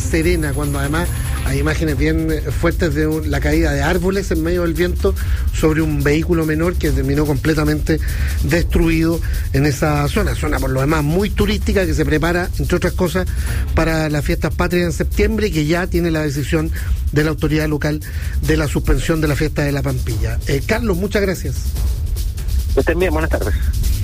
Serena, cuando además hay imágenes bien fuertes de la caída de árboles en medio del viento sobre un vehículo menor que terminó completamente destruido en esa zona por lo demás muy turística, que se prepara, entre otras cosas, para las fiestas patrias en septiembre, y que ya tiene la decisión de la autoridad local de la suspensión de la fiesta de la Pampilla. Carlos, muchas gracias. Estén bien, buenas tardes.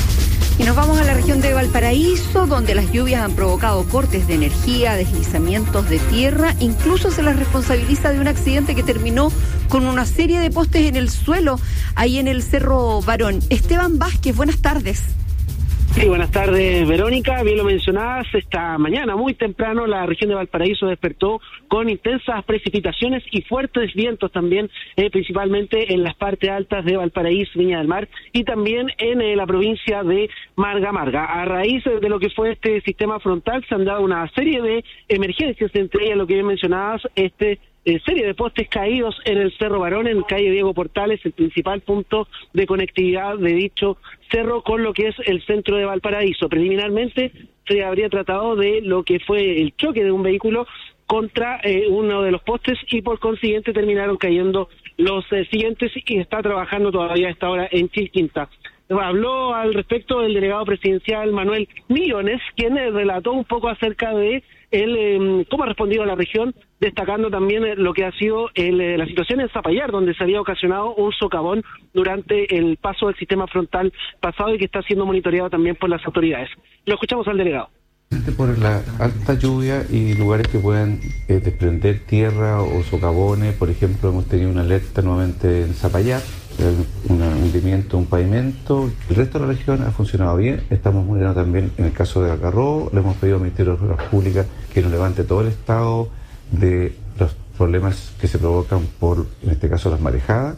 Y nos vamos a la región de Valparaíso, donde las lluvias han provocado cortes de energía, deslizamientos de tierra, incluso se les responsabiliza de un accidente que terminó con una serie de postes en el suelo, ahí en el Cerro Barón. Esteban Vázquez, buenas tardes. Sí, buenas tardes, Verónica. Bien lo mencionabas, esta mañana muy temprano la región de Valparaíso despertó con intensas precipitaciones y fuertes vientos también, principalmente en las partes altas de Valparaíso, Viña del Mar, y también en la provincia de Marga Marga. A raíz de lo que fue este sistema frontal se han dado una serie de emergencias, entre ellas lo que bien mencionabas, serie de postes caídos en el Cerro Barón, en calle Diego Portales, el principal punto de conectividad de dicho cerro con lo que es el centro de Valparaíso. Preliminarmente se habría tratado de lo que fue el choque de un vehículo contra uno de los postes y por consiguiente terminaron cayendo los siguientes, y está trabajando todavía a esta hora en Chilquinta. Habló al respecto el delegado presidencial Manuel Millones, quien relató un poco acerca de cómo ha respondido a la región, destacando también lo que ha sido la situación en Zapallar, donde se había ocasionado un socavón durante el paso del sistema frontal pasado y que está siendo monitoreado también por las autoridades. Lo escuchamos al delegado. Por la alta lluvia y lugares que puedan desprender tierra o socavones, por ejemplo, hemos tenido una alerta nuevamente en Zapallar, un hundimiento, un pavimento. El resto de la región ha funcionado bien. Estamos monitoreando también en el caso de Algarrobo. Le hemos pedido al Ministerio de Obras Públicas que nos levante todo el estado de los problemas que se provocan por, en este caso, las marejadas.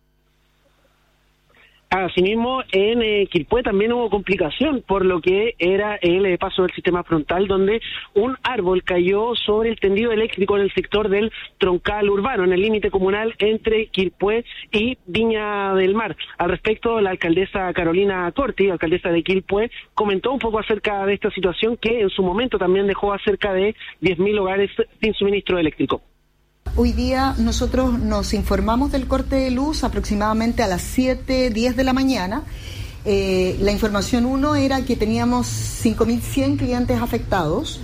Asimismo, en Quilpué también hubo complicación por lo que era el paso del sistema frontal, donde un árbol cayó sobre el tendido eléctrico en el sector del troncal urbano, en el límite comunal entre Quilpué y Viña del Mar. Al respecto, la alcaldesa Carolina Corti, alcaldesa de Quilpué, comentó un poco acerca de esta situación que en su momento también dejó a cerca de 10.000 hogares sin suministro eléctrico. Hoy día nosotros nos informamos del corte de luz aproximadamente a las 7:10 de la mañana. La información 1 era que teníamos 5.100 clientes afectados.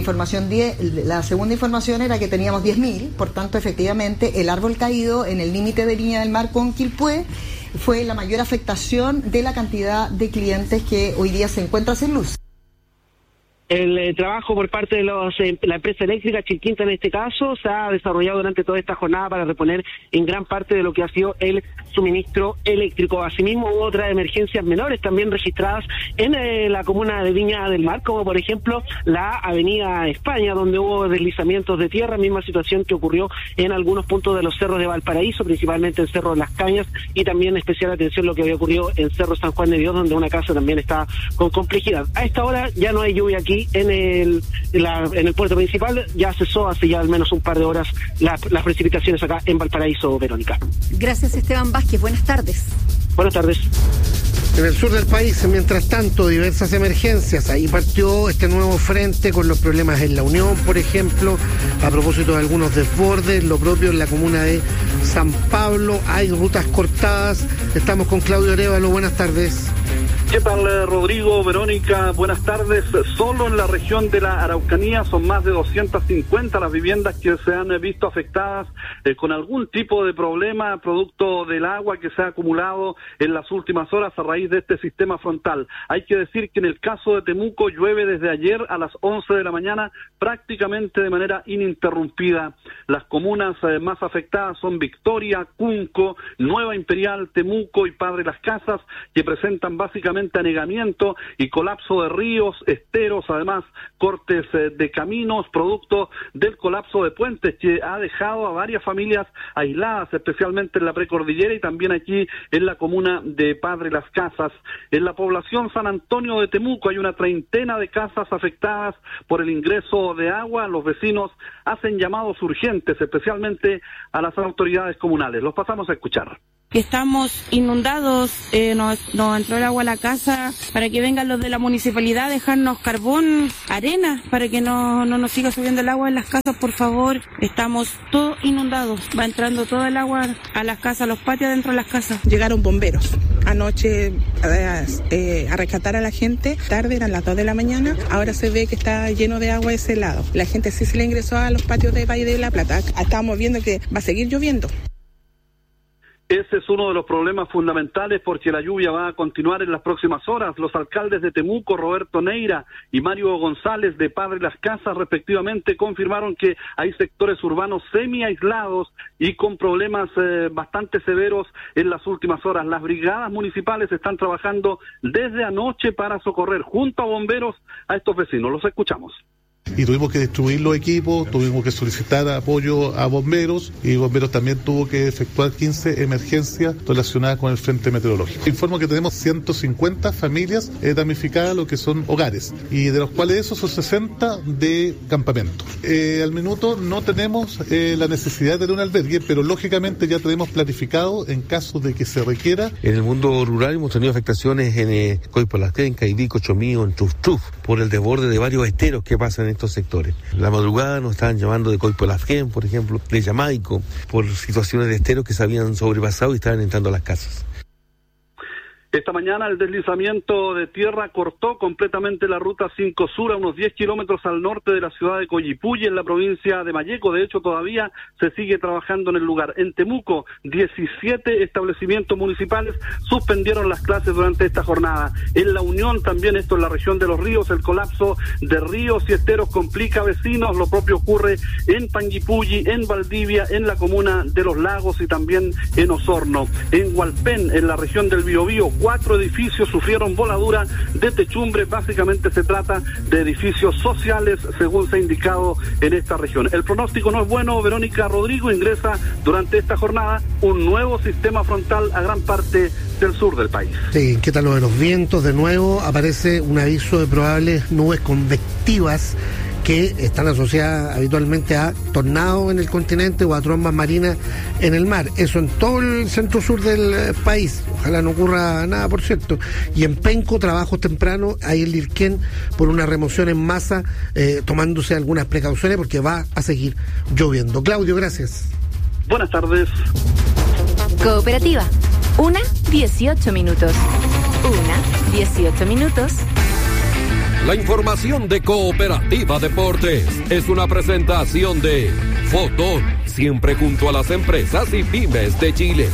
La segunda información era que teníamos 10.000, por tanto, efectivamente, el árbol caído en el límite de Viña del Mar con Quilpué fue la mayor afectación de la cantidad de clientes que hoy día se encuentran sin luz. El trabajo por parte de la empresa eléctrica Chilquinta en este caso se ha desarrollado durante toda esta jornada para reponer en gran parte de lo que ha sido el suministro eléctrico. Asimismo, hubo otras emergencias menores también registradas en la comuna de Viña del Mar, como por ejemplo la avenida España, donde hubo deslizamientos de tierra, misma situación que ocurrió en algunos puntos de los cerros de Valparaíso, principalmente el Cerro de las Cañas, y también especial atención lo que había ocurrido en Cerro San Juan de Dios, donde una casa también está con complejidad. A esta hora ya no hay lluvia aquí en el puerto principal, ya cesó hace ya al menos un par de horas las precipitaciones acá en Valparaíso, Verónica. Gracias, Esteban Vázquez, buenas tardes. Buenas tardes. En el sur del país, mientras tanto, diversas emergencias. Ahí partió este nuevo frente con los problemas en La Unión, por ejemplo, a propósito de algunos desbordes, lo propio en la comuna de San Pablo, hay rutas cortadas. Estamos con Claudio Arévalo, buenas tardes. ¿Qué tal, Rodrigo, Verónica? Buenas tardes. Solo en la región de la Araucanía son más de 250 las viviendas que se han visto afectadas con algún tipo de problema producto del agua que se ha acumulado en las últimas horas a raíz de este sistema frontal. Hay que decir que en el caso de Temuco llueve desde ayer a las 11 de la mañana prácticamente de manera ininterrumpida. Las comunas más afectadas son Victoria, Cunco, Nueva Imperial, Temuco y Padre Las Casas, que presentan básicamente anegamiento y colapso de ríos, esteros, además cortes de caminos, producto del colapso de puentes que ha dejado a varias familias aisladas, especialmente en la precordillera y también aquí en la comuna de Padre Las Casas. En la población San Antonio de Temuco hay una treintena de casas afectadas por el ingreso de agua. Los vecinos hacen llamados urgentes, especialmente a las autoridades comunales. Los pasamos a escuchar. que estamos inundados, nos entró el agua a la casa, para que vengan los de la municipalidad a dejarnos carbón, arena, para que no nos siga subiendo el agua en las casas, por favor. Estamos todos inundados, va entrando todo el agua a las casas, a los patios dentro de las casas. Llegaron bomberos anoche a rescatar a la gente, tarde, eran las 2 de la mañana, ahora se ve que está lleno de agua ese lado. La gente sí se le ingresó a los patios de Valle de la Plata. Estábamos viendo que va a seguir lloviendo. Ese es uno de los problemas fundamentales porque la lluvia va a continuar en las próximas horas. Los alcaldes de Temuco, Roberto Neira y Mario González de Padre Las Casas, respectivamente, confirmaron que hay sectores urbanos semi-aislados y con problemas bastante severos en las últimas horas. Las brigadas municipales están trabajando desde anoche para socorrer junto a bomberos a estos vecinos. Los escuchamos. Y tuvimos que distribuir los equipos, tuvimos que solicitar apoyo a bomberos y bomberos también tuvo que efectuar 15 emergencias relacionadas con el frente meteorológico. Informo que tenemos 150 familias damnificadas, lo que son hogares, y de los cuales esos son 60 de campamento. Al minuto no tenemos la necesidad de un albergue, pero lógicamente ya tenemos planificado en caso de que se requiera. En el mundo rural hemos tenido afectaciones en Coipolasquén, Caibí, Chomío, en Chufchuf, por el desborde de varios esteros que pasan en estos sectores. La madrugada nos estaban llamando de Coipolasquén, por ejemplo, de Jamaico, por situaciones de esteros que se habían sobrepasado y estaban entrando a las casas. Esta mañana el deslizamiento de tierra cortó completamente la ruta 5 Sur a unos 10 kilómetros al norte de la ciudad de Coyipulli, en la provincia de Malleco. De hecho, todavía se sigue trabajando en el lugar. En Temuco, 17 establecimientos municipales suspendieron las clases durante esta jornada. En La Unión, también esto en la región de los ríos, el colapso de ríos y esteros complica a vecinos. Lo propio ocurre en Panguipulli, en Valdivia, en la comuna de Los Lagos y también en Osorno. En Hualpén, en la región del Biobío, 4 edificios sufrieron voladura de techumbre. Básicamente se trata de edificios sociales, según se ha indicado en esta región. El pronóstico no es bueno. Verónica Rodrigo, ingresa durante esta jornada un nuevo sistema frontal a gran parte del sur del país. Sí, ¿qué tal lo de los vientos? De nuevo aparece un aviso de probables nubes convectivas que están asociadas habitualmente a tornados en el continente o a trombas marinas en el mar. Eso en todo el centro-sur del país. Ojalá no ocurra nada, por cierto. Y en Penco, trabajos tempranos, hay el Lirquén por una remoción en masa, tomándose algunas precauciones porque va a seguir lloviendo. Claudio, gracias. Buenas tardes. Cooperativa. 1:18 minutos. 1:18 minutos. La información de Cooperativa Deportes es una presentación de Fotón, siempre junto a las empresas y pymes de Chile.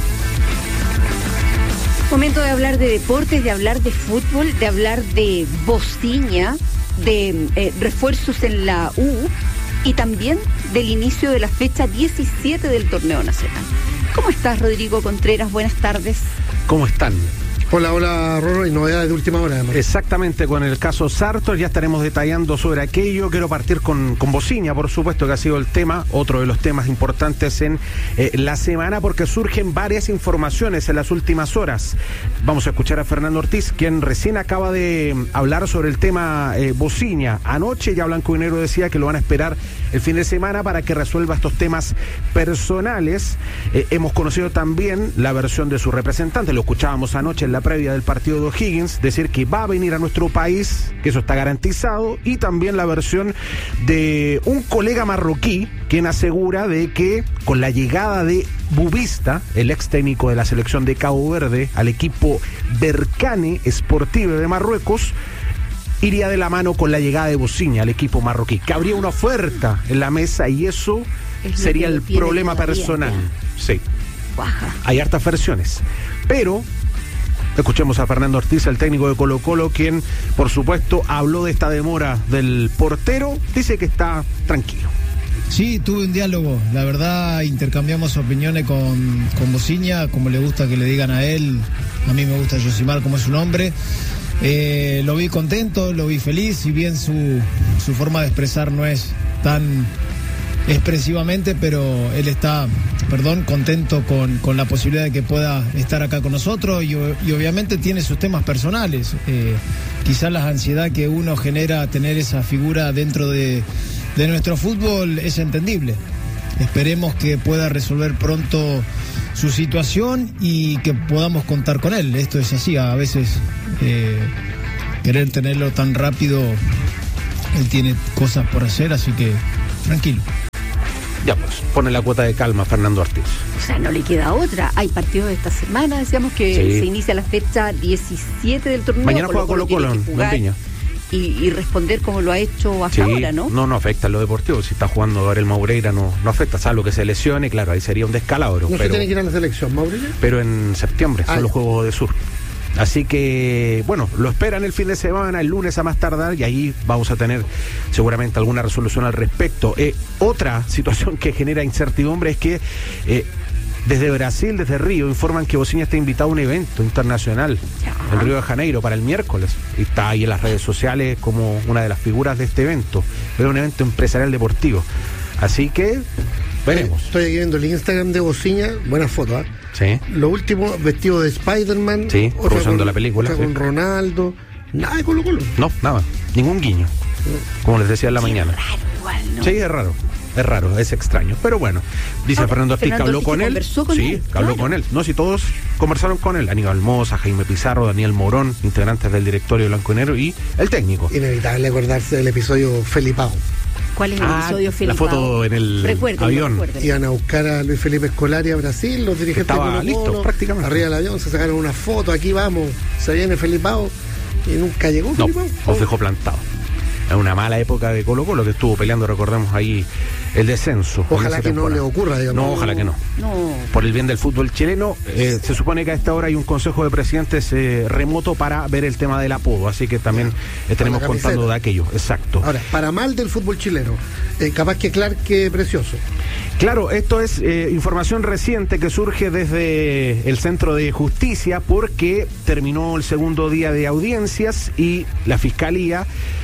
Momento de hablar de deportes, de hablar de fútbol, de hablar de Bociña, de refuerzos en la U y también del inicio de la fecha 17 del torneo nacional. ¿Cómo estás, Rodrigo Contreras? Buenas tardes. ¿Cómo están? Hola, Rorro, y novedades de última hora, además. Exactamente, con el caso Sartor ya estaremos detallando sobre aquello. Quiero partir con Bociña, por supuesto, que ha sido el tema, otro de los temas importantes en la semana, porque surgen varias informaciones en las últimas horas. Vamos a escuchar a Fernando Ortiz, quien recién acaba de hablar sobre el tema Bociña. Anoche ya Blanco y Negro decía que lo van a esperar el fin de semana para que resuelva estos temas personales. Hemos conocido también la versión de su representante, lo escuchábamos anoche en la previa del partido de O'Higgins, decir que va a venir a nuestro país, que eso está garantizado, y también la versión de un colega marroquí, quien asegura de que con la llegada de Bubista, el ex técnico de la selección de Cabo Verde, al equipo Berkane Sportive de Marruecos, iría de la mano con la llegada de Bociña al equipo marroquí, que habría una oferta en la mesa y eso sería el problema personal. Sí. Baja. Hay hartas versiones, pero escuchemos a Fernando Ortiz, el técnico de Colo-Colo, quien por supuesto habló de esta demora del portero. Dice que está tranquilo. Sí, tuve un diálogo, la verdad intercambiamos opiniones con Bociña, como le gusta que le digan a él. A mí me gusta Yosimar, como es su nombre. Lo vi contento, lo vi feliz, si bien su forma de expresar no es tan expresivamente, pero él está, contento con la posibilidad de que pueda estar acá con nosotros y obviamente tiene sus temas personales. Quizás la ansiedad que uno genera tener esa figura dentro de nuestro fútbol es entendible. Esperemos que pueda resolver pronto su situación y que podamos contar con él. Esto es así, a veces querer tenerlo tan rápido, él tiene cosas por hacer, así que tranquilo. Ya pues, pone la cuota de calma Fernando Ortiz. O sea, no le queda otra. Hay partidos esta semana, decíamos que se inicia la fecha 17 del torneo. Mañana juega Colo-Colo en Piña. Y responder como lo ha hecho hasta ahora, ¿no? No afecta lo deportivo. Si está jugando Gabriel Maureira no afecta, salvo que se lesione, claro, ahí sería un descalabro. ¿No se tiene que ir a la selección, Maureira? Pero en septiembre, son los Juegos de Sur. Así que, bueno, lo esperan el fin de semana, el lunes a más tardar, y ahí vamos a tener seguramente alguna resolución al respecto. Otra situación que genera incertidumbre es que desde Brasil, desde Río, informan que Bociña está invitado a un evento internacional en Río de Janeiro para el miércoles. Y está ahí en las redes sociales como una de las figuras de este evento. Pero un evento empresarial deportivo. Así que veremos. Estoy aquí viendo el Instagram de Bociña, buena foto, ¿eh? Sí. Lo último, vestido de Spider-Man. Sí, usando la película. Con Ronaldo. Nada de Colo-Colo. No, nada. Ningún guiño. Como les decía en la mañana. Raro, igual, ¿no? Sí, es raro, es extraño. Pero bueno, dice Fernando Ortiz que habló con él. Sí, que habló con él. No, si todos conversaron con él. Aníbal Mosa, Jaime Pizarro, Daniel Morón, integrantes del directorio blanco y negro, y el técnico. Inevitable acordarse del episodio Felipao. ¿Cuál es el episodio Felipao? La foto en el avión. Iban a buscar a Luis Felipe Scolari a Brasil, los dirigentes estaba listo prácticamente. Arriba del avión se sacaron una foto, aquí vamos, se viene Felipao, y nunca llegó Felipao. Los dejó plantados. Es una mala época de Colo-Colo, que estuvo peleando, recordemos ahí, el descenso. Ojalá que no le ocurra, digamos. No, ojalá que no. Por el bien del fútbol chileno, se supone que a esta hora hay un consejo de presidentes remoto para ver el tema del apodo, así que también estaremos contando de aquello. Exacto. Ahora, para mal del fútbol chileno, capaz que Clark quede precioso. Claro, esto es información reciente que surge desde el Centro de Justicia, porque terminó el segundo día de audiencias y la Fiscalía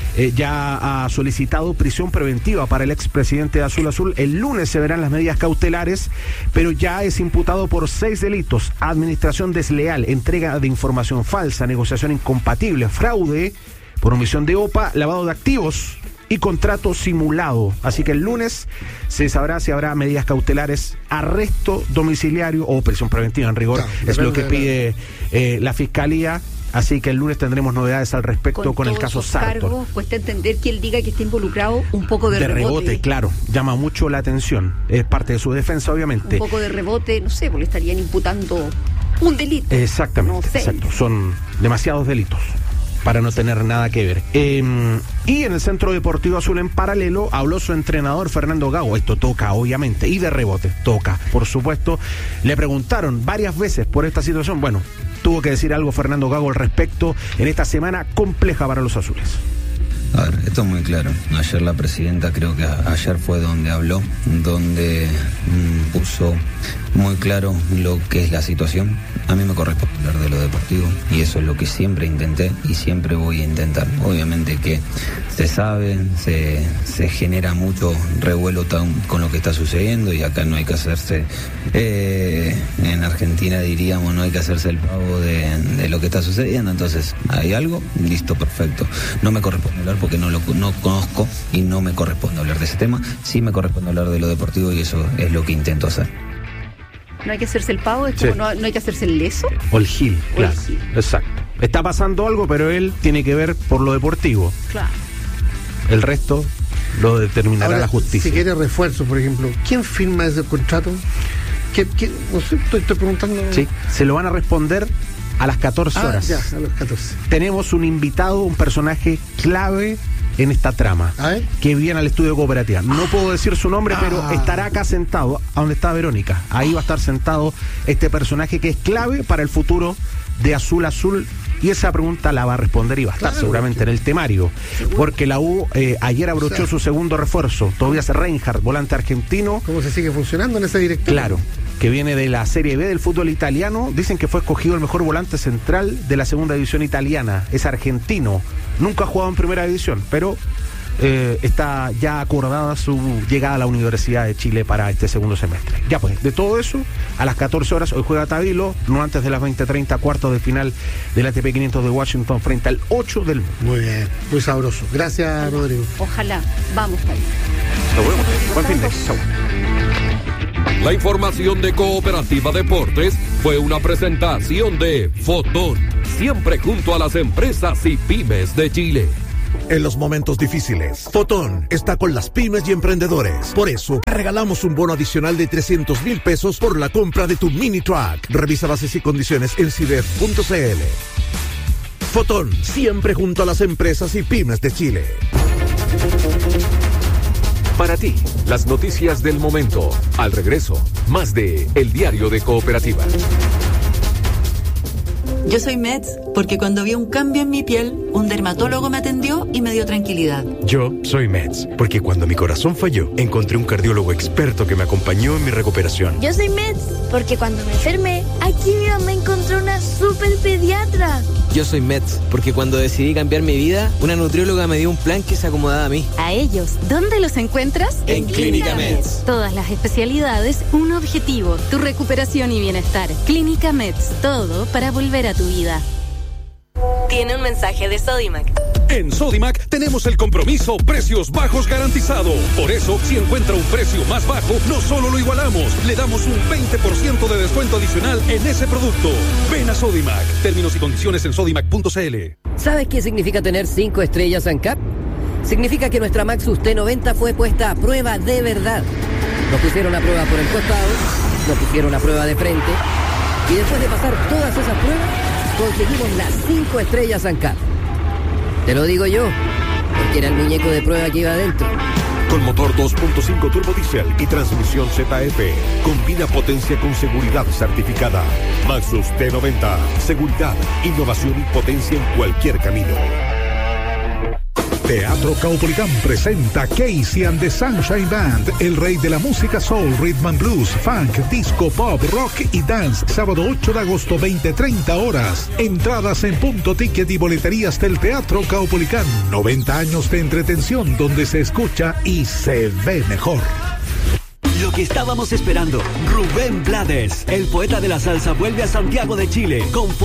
ya ha solicitado prisión preventiva para el expresidente de Azul Azul. El lunes se verán las medidas cautelares, pero ya es imputado por 6 delitos: administración desleal, entrega de información falsa, negociación incompatible, fraude por omisión de OPA, lavado de activos y contrato simulado. Así que el lunes se sabrá si habrá medidas cautelares, arresto domiciliario o prisión preventiva en rigor. Es lo que pide la Fiscalía. Así que el lunes tendremos novedades al respecto con el caso Sartor. Cuesta entender que él diga que está involucrado un poco de rebote. Claro, llama mucho la atención. Es parte de su defensa, obviamente. Un poco de rebote, no sé, porque le estarían imputando un delito. Exactamente, no sé. Exacto. Son demasiados delitos para no tener nada que ver. Y en el Centro Deportivo Azul, en paralelo, habló su entrenador Fernando Gago. Esto toca, obviamente, y de rebote, toca, por supuesto. Le preguntaron varias veces por esta situación. Bueno, tuvo que decir algo Fernando Gago al respecto en esta semana compleja para los azules. A ver, esto es muy claro. Ayer la presidenta, creo que ayer fue donde habló, donde puso muy claro lo que es la situación. A mí me corresponde hablar de lo deportivo y eso es lo que siempre intenté y siempre voy a intentar. Obviamente que se sabe, se genera mucho revuelo con lo que está sucediendo y acá no hay que hacerse, en Argentina diríamos, no hay que hacerse el pavo de lo que está sucediendo. Entonces, ¿hay algo? Listo, perfecto. No me corresponde hablar porque no conozco y no me corresponde hablar de ese tema. Sí me corresponde hablar de lo deportivo y eso es lo que intento hacer. No hay que hacerse el pavo, es como no hay que hacerse el leso. O el gil, claro. Exacto. Está pasando algo, pero él tiene que ver por lo deportivo. Claro. El resto lo determinará ahora, la justicia. Si quiere refuerzo, por ejemplo, ¿quién firma ese contrato? No sé, estoy preguntando. Sí, se lo van a responder a las 14 horas. Ya, a las 14. Tenemos un invitado, un personaje clave en esta trama, que viene al estudio Cooperativa. No puedo decir su nombre, pero estará acá sentado, a donde está Verónica. Ahí va a estar sentado este personaje que es clave para el futuro de Azul Azul. Y esa pregunta la va a responder y va a estar seguramente en el temario. Porque la U ayer abrochó su segundo refuerzo, Tobias Reinhardt, volante argentino. ¿Cómo se sigue funcionando en ese directorio? Claro, que viene de la Serie B del fútbol italiano. Dicen que fue escogido el mejor volante central de la segunda división italiana. Es argentino, nunca ha jugado en primera división, pero está ya acordada su llegada a la Universidad de Chile para este segundo semestre. Ya pues, de todo eso, a las 14 horas hoy juega Tabilo, no antes de las 20:30, cuartos de final del ATP 500 de Washington frente al 8 del mundo. Muy bien, muy sabroso. Gracias, Rodrigo. Ojalá, vamos ahí. Nos vemos. Buen fin de. Chau. La información de Cooperativa Deportes fue una presentación de Fotón, siempre junto a las empresas y pymes de Chile. En los momentos difíciles, Fotón está con las pymes y emprendedores. Por eso, regalamos un bono adicional de 300,000 pesos por la compra de tu mini truck. Revisa bases y condiciones en CIDEF.cl. Fotón, siempre junto a las empresas y pymes de Chile. Para ti, las noticias del momento. Al regreso, más de El Diario de Cooperativa. Yo soy Meds porque cuando vi un cambio en mi piel, un dermatólogo me atendió y me dio tranquilidad. Yo soy Meds porque cuando mi corazón falló, encontré un cardiólogo experto que me acompañó en mi recuperación. Yo soy Meds porque cuando me enfermé, aquí mi mamá encontró una super pediatra. Yo soy Meds porque cuando decidí cambiar mi vida, una nutrióloga me dio un plan que se acomodaba a mí. A ellos, ¿dónde los encuentras? En Clínica Meds. Todas las especialidades, un objetivo, tu recuperación y bienestar. Clínica Meds, todo para volver a tu vida. Tiene un mensaje de Sodimac. En Sodimac tenemos el compromiso precios bajos garantizado. Por eso, si encuentra un precio más bajo, no solo lo igualamos, le damos un 20% de descuento adicional en ese producto. Ven a Sodimac. Términos y condiciones en sodimac.cl. ¿Sabes qué significa tener 5 estrellas ANCAP? Significa que nuestra Maxus T90 fue puesta a prueba de verdad. Nos pusieron a prueba por el costado, nos pusieron a prueba de frente, y después de pasar todas esas pruebas, conseguimos las 5 estrellas ANCAP. Te lo digo yo, porque era el muñeco de prueba que iba adentro. Con motor 2.5 turbo diésel y transmisión ZF. Combina potencia con seguridad certificada. Maxus T90. Seguridad, innovación y potencia en cualquier camino. Teatro Caupolicán presenta Casey and the Sunshine Band, el rey de la música soul, rhythm and blues, funk, disco, pop, rock y dance. Sábado 8 de agosto, 20:30 horas. Entradas en Punto Ticket y boleterías del Teatro Caupolicán. 90 años de entretención donde se escucha y se ve mejor. Lo que estábamos esperando, Rubén Blades, el poeta de la salsa, vuelve a Santiago de Chile con